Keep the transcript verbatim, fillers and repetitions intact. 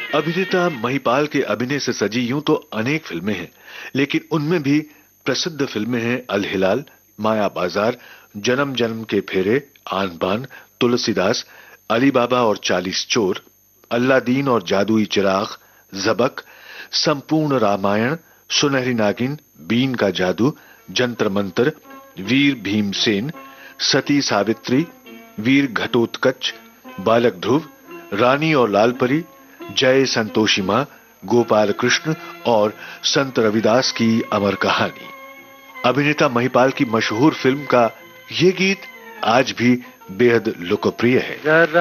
अभिनेता महिपाल के अभिनय से सजी यूं तो अनेक फिल्में हैं, लेकिन उनमें भी प्रसिद्ध फिल्में हैं अलहिलाल, माया बाजार, जन्म जन्म के फेरे, आन बान, तुलसीदास, अली बाबा और चालीस चोर, अल्लादीन और जादुई चिराग, जबक, संपूर्ण रामायण, सुनहरी नागिन, बीन का जादू, जंतर मंतर, वीर भीमसेन, सती सावित्री, वीर घटोत्कच, बालक ध्रुव, रानी और लाल परी, जय संतोषी मां, गोपाल कृष्ण और संत रविदास की अमर कहानी। अभिनेता महिपाल की मशहूर फिल्म का ये गीत आज भी बेहद लोकप्रिय है।